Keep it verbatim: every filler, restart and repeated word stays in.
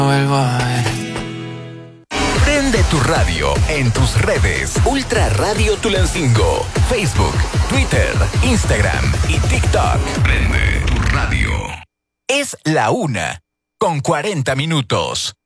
vuelvo a ver. Prende tu radio en tus redes. Ultra Radio Tulancingo. Facebook, Twitter, Instagram y TikTok. Prende tu radio. Es la una con cuarenta minutos.